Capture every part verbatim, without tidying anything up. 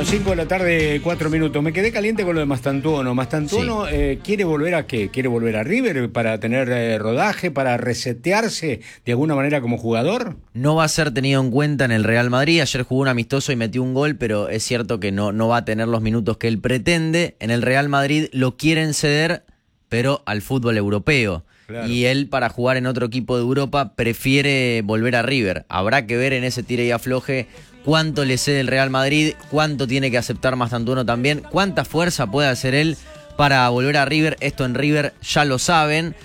cinco de la tarde, cuatro minutos. Me quedé caliente con lo de Mastantuono. Mastantuono sí. eh, quiere volver a qué? ¿Quiere volver a River para tener eh, rodaje, para resetearse de alguna manera como jugador? No va a ser tenido en cuenta en el Real Madrid. Ayer jugó un amistoso y metió un gol, pero es cierto que no, no va a tener los minutos que él pretende. En el Real Madrid lo quieren ceder, pero al fútbol europeo. Claro. Y él, para jugar en otro equipo de Europa, prefiere volver a River. Habrá que ver en ese tire y afloje cuánto le cede el Real Madrid, cuánto tiene que aceptar Mastantuono también, cuánta fuerza puede hacer él para volver a River. Esto en River ya lo saben,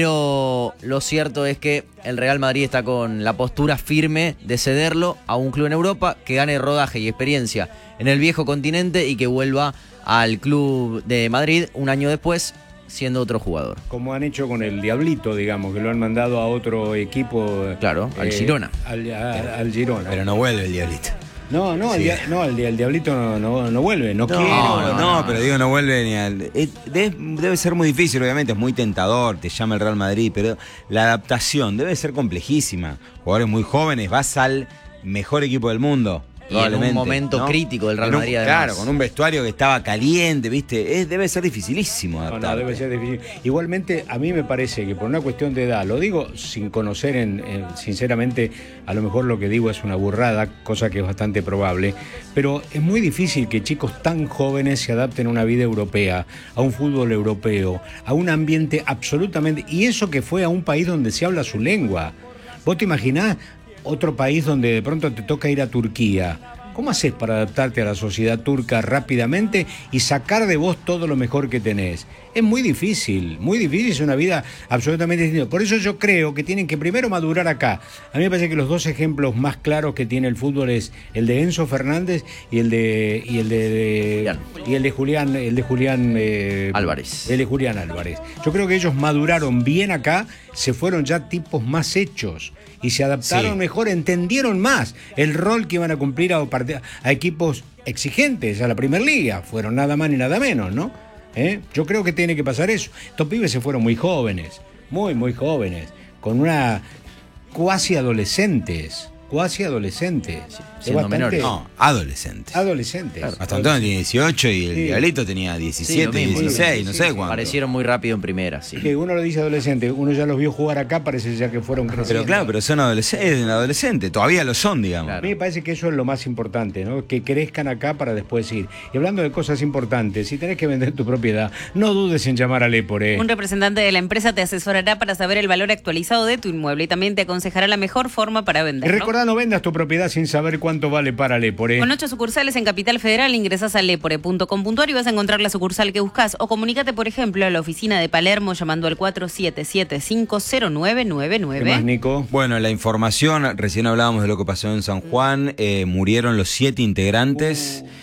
pero lo cierto es que el Real Madrid está con la postura firme de cederlo a un club en Europa que gane rodaje y experiencia en el viejo continente y que vuelva al club de Madrid un año después, siendo otro jugador. Como han hecho con el Diablito, digamos, que lo han mandado a otro equipo. Claro, al eh, Girona. Al, a, al Girona. Pero no vuelve el Diablito. No, no, sí. el, dia, no el, el Diablito no, no, no vuelve, no, no quiere. No, no, no, pero digo, no vuelve ni al... Eh, debe, debe ser muy difícil, obviamente, es muy tentador, te llama el Real Madrid, pero la adaptación debe ser complejísima. Jugadores muy jóvenes, vas al mejor equipo del mundo. Y en un momento ¿no? crítico del Real Madrid, un, claro, con un vestuario que estaba caliente, ¿viste? Es, debe ser dificilísimo adaptarte. No, no, debe ser difícil. Igualmente, a mí me parece que por una cuestión de edad, lo digo sin conocer, en, en, sinceramente, a lo mejor lo que digo es una burrada, cosa que es bastante probable, pero es muy difícil que chicos tan jóvenes se adapten a una vida europea, a un fútbol europeo, a un ambiente absolutamente... Y eso que fue a un país donde se habla su lengua. ¿Vos te imaginás otro país donde de pronto te toca ir a Turquía? ¿Cómo haces para adaptarte a la sociedad turca rápidamente y sacar de vos todo lo mejor que tenés? Es muy difícil, muy difícil, es una vida absolutamente distinta. Por eso yo creo que tienen que primero madurar acá. A mí me parece que los dos ejemplos más claros que tiene el fútbol es el de Enzo Fernández y el de y el de, de y el de Julián, el de Julián eh, Álvarez. El de Julián Álvarez. Yo creo que ellos maduraron bien acá, se fueron ya tipos más hechos y se adaptaron sí. mejor, entendieron más el rol que iban a cumplir a, a equipos exigentes, a la Primer Liga. Fueron nada más ni nada menos, ¿no? ¿Eh? Yo creo que tiene que pasar eso. Estos pibes se fueron muy jóvenes, muy, muy jóvenes, con una cuasi adolescentes. Cuasi adolescentes. Sí, siendo bastante... menores. No, adolescentes. Adolescentes. Claro. Mastantuono tiene dieciocho y el sí. Diablito tenía diecisiete, sí, dieciséis, sí, no sé sí, cuánto. Aparecieron muy rápido en primera, sí. Que uno lo dice adolescente, uno ya los vio jugar acá, parece ya que fueron creciendo. Pero claro, pero son adolescentes, adolescentes, todavía lo son, digamos. Claro. A mí me parece que eso es lo más importante, ¿no? Que crezcan acá para después ir. Y hablando de cosas importantes, si tenés que vender tu propiedad, no dudes en llamar a Lepore. Un representante de la empresa te asesorará para saber el valor actualizado de tu inmueble y también te aconsejará la mejor forma para venderlo. Y recordá, no vendas tu propiedad sin saber cuánto vale para Lepore. Con ocho sucursales en Capital Federal, ingresás a lepore punto com punto ar y vas a encontrar la sucursal que buscas. O comunícate, por ejemplo, a la oficina de Palermo llamando al cuatro siete siete cinco cero nueve nueve nueve. ¿Qué más, Nico? Bueno, la información, recién hablábamos de lo que pasó en San Juan, eh, murieron los siete integrantes uh.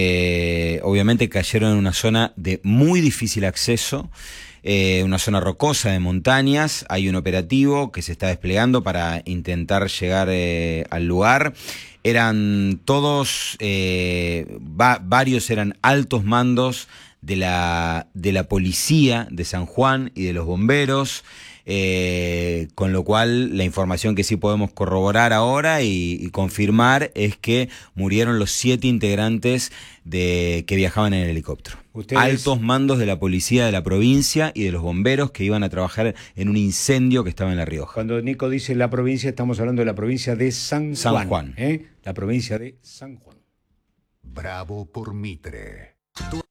de, obviamente cayeron en una zona de muy difícil acceso. Eh, una zona rocosa de montañas, hay un operativo que se está desplegando para intentar llegar eh, al lugar. Eran todos, eh, va, varios eran altos mandos de la, de la policía de San Juan y de los bomberos. Eh, con lo cual la información que sí podemos corroborar ahora y, y confirmar es que murieron los siete integrantes de que viajaban en el helicóptero. ¿Ustedes? Altos mandos de la policía de la provincia y de los bomberos que iban a trabajar en un incendio que estaba en La Rioja. Cuando Nico dice la provincia, estamos hablando de la provincia de San Juan. San Juan. ¿eh? La provincia de San Juan. Bravo por Mitre.